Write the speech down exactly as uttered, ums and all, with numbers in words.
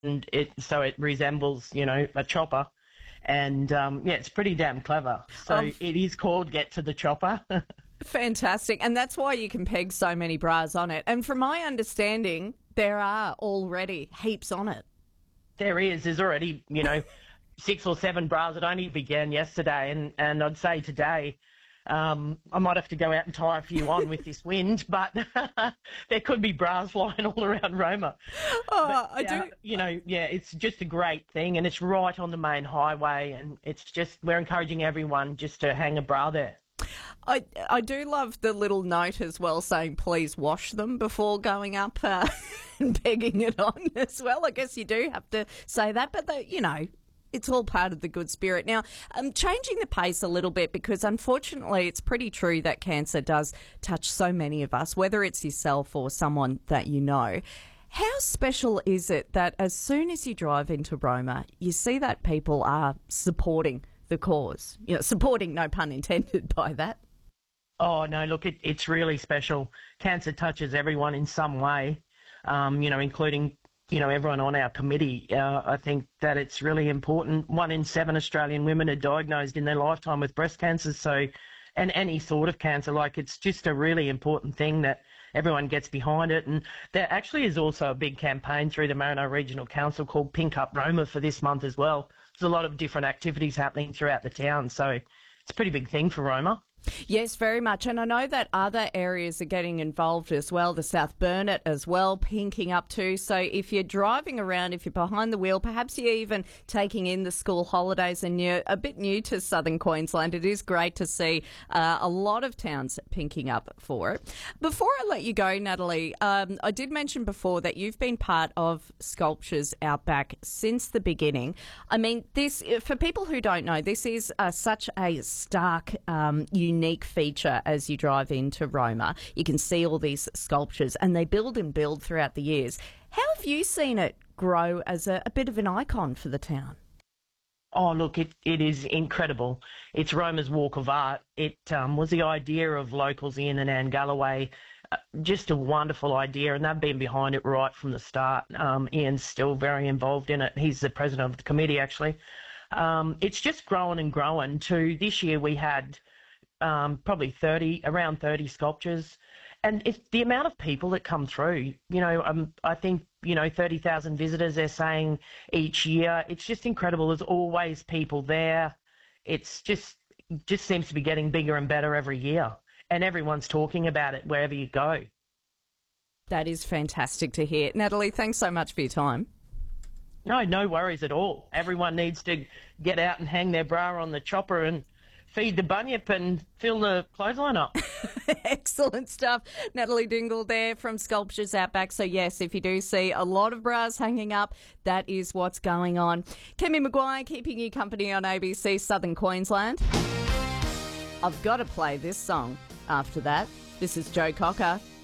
and it so it resembles, you know, a chopper. And um, yeah, it's pretty damn clever. So Um, it is called Get to the Chopper. Fantastic. And that's why you can peg so many bras on it. And from my understanding, there are already heaps on it. There is. There's already, you know, six or seven bras. It only began yesterday, and, and I'd say today um, I might have to go out and tie a few on with this wind, but there could be bras flying all around Roma. Oh, But, I uh, do. you know, yeah, it's just a great thing, and it's right on the main highway, and it's just, we're encouraging everyone just to hang a bra there. I, I do love the little note as well saying please wash them before going up uh, and pegging it on as well. I guess you do have to say that, but the, you know, it's all part of the good spirit. Now, I'm changing the pace a little bit because unfortunately it's pretty true that cancer does touch so many of us, whether it's yourself or someone that you know. How special is it that as soon as you drive into Roma, you see that people are supporting the cause? You know, supporting, no pun intended by that. Oh, no, look, it, it's really special. Cancer touches everyone in some way, um, you know, including, you know, everyone on our committee. Uh, I think that it's really important. One in seven Australian women are diagnosed in their lifetime with breast cancer, so, and any sort of cancer. Like, it's just a really important thing that everyone gets behind it. And there actually is also a big campaign through the Marino Regional Council called Pink Up Roma for this month as well. There's a lot of different activities happening throughout the town, so it's a pretty big thing for Roma. Yes, very much. And I know that other areas are getting involved as well, the South Burnett as well, pinking up too. So if you're driving around, if you're behind the wheel, perhaps you're even taking in the school holidays and you're a bit new to southern Queensland, it is great to see uh, a lot of towns pinking up for it. Before I let you go, Natalie, um, I did mention before that you've been part of Sculptures Outback since the beginning. I mean, this, for people who don't know, this is uh, such a stark, um, unique feature as you drive into Roma. You can see all these sculptures and they build and build throughout the years. How have you seen it grow as a, a bit of an icon for the town? Oh, look, it, it is incredible. It's Roma's Walk of Art. It um, was the idea of locals, Ian and Anne Galloway. Uh, just a wonderful idea, and they've been behind it right from the start. Um, Ian's still very involved in it. He's the president of the committee, actually. Um, it's just growing and growing to this year we had Um, probably thirty, around thirty sculptures. And it's the amount of people that come through, you know, um, I think, you know, thirty thousand visitors they're saying each year. It's just incredible. There's always people there. It's just, just seems to be getting bigger and better every year. And everyone's talking about it wherever you go. That is fantastic to hear. Natalie, thanks so much for your time. No, no worries at all. Everyone needs to get out and hang their bra on the chopper and feed the bunyip and fill the clothesline up. Excellent stuff. Natalie Dingle there from Sculptures Outback. So yes, if you do see a lot of bras hanging up, that is what's going on. Kemi Maguire keeping you company on A B C Southern Queensland. I've got to play this song after that. This is Joe Cocker.